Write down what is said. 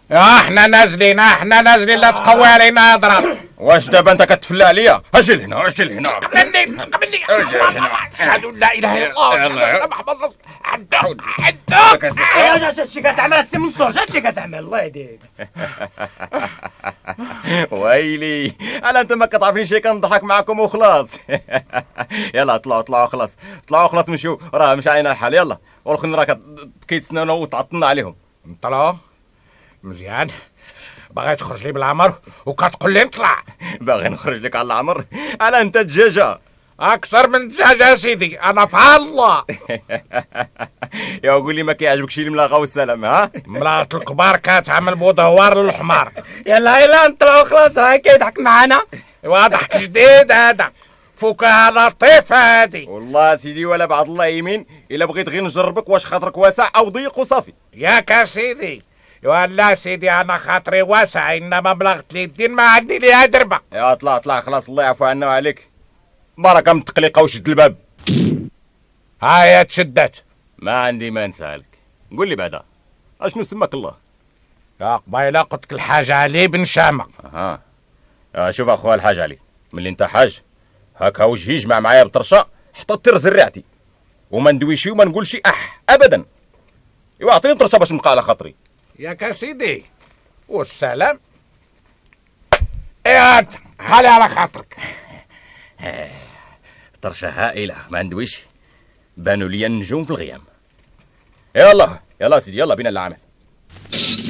احنا نازلين لا تقوي علينا اضرار. واش دابا انت كتفلى عليا؟ اجل هنا قبلني اشهد ان لا اله الا الله واشهد ان محمد رسول الله. عندك هادشي كتعمل هادشي من الصوت، هادشي كتعمل الله يهديك. ويلي انا انت ما كتعرفنيش كنضحك معكم وخلاص. يلا طلعوا خلاص نمشيو، راه مش علينا الحال. يلا والاخرين راه كيتسناونا وتعطلنا عليهم. نطلعوا مزيان. باغي تخرج لي بالعمر وكتقول لي نطلع. باغي نخرج لك على العمر؟ انا انت دجاجه اكثر من دجاجه سيدي، انا فعل الله. يا قول لي ما كيعجبكش الملاغه والسلام؟ ها مرات الكبار كتعمل بودوار للحمار. يلا نطلعوا خلاص، راه كيضحك معانا. واضح جديد هذا، فكاهه لطيفه هادي. والله سيدي ولا بعد الله يمين، الا بغيت غير نجربك واش خاطرك واسع او ضيق وصافي. ياك سيدي؟ ولا سيدي انا خاطري واسع، انما بلغت لي الدين ما عندي ليها دربه. يا طلع خلاص، الله يعفو عنا وعليك. بركه من التقليقه وشد الباب. هاي تشدت. ما عندي ما نسالك، قول لي بعدا اشنو سماك الله؟ يا قبيله قلت لك الحاج علي بن شامه. شوف اخويا الحاج علي، ملي انت حاج هاكا وجهي يجمع معايا بطرشه حتى طير زريعتي، وما ندويشي وما نقولش ابدا. ايوا عطيني طرشه باش نبقى على خاطري. ياك سيدي والسلام. ايه خلي على خاطرك. طرشه هائله ما ندويش، بانوا لي النجوم في الغيام. يلا سيدي، يلا بينا للعمل.